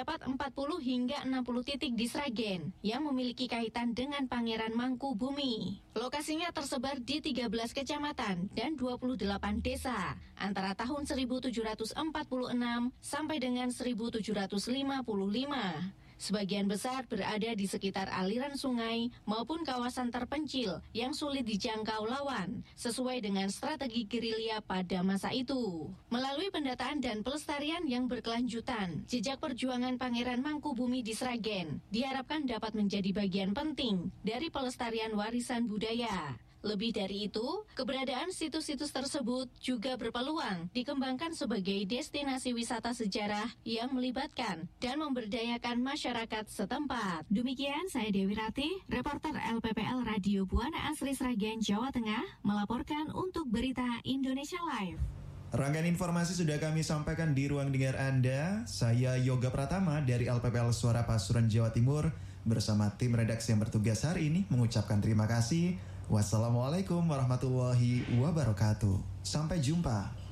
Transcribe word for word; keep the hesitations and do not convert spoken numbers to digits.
terdapat empat puluh hingga enam puluh titik di Sragen yang memiliki kaitan dengan Pangeran Mangkubumi. Lokasinya tersebar di tiga belas kecamatan dan dua puluh delapan desa antara tahun seribu tujuh ratus empat puluh enam sampai dengan seribu tujuh ratus lima puluh lima. Sebagian besar berada di sekitar aliran sungai maupun kawasan terpencil yang sulit dijangkau lawan, sesuai dengan strategi gerilya pada masa itu. Melalui pendataan dan pelestarian yang berkelanjutan, jejak perjuangan Pangeran Mangkubumi di Sragen diharapkan dapat menjadi bagian penting dari pelestarian warisan budaya. Lebih dari itu, keberadaan situs-situs tersebut juga berpeluang dikembangkan sebagai destinasi wisata sejarah yang melibatkan dan memberdayakan masyarakat setempat. Demikian saya Dewi Ratih, reporter L P P L Radio Buana Asri Sragen, Jawa Tengah, melaporkan untuk Berita Indonesia Live. Rangkaian informasi sudah kami sampaikan di ruang dengar Anda. Saya Yoga Pratama dari L P P L Suara Pasuruan Jawa Timur bersama tim redaksi yang bertugas hari ini mengucapkan terima kasih. Wassalamualaikum warahmatullahi wabarakatuh. Sampai jumpa.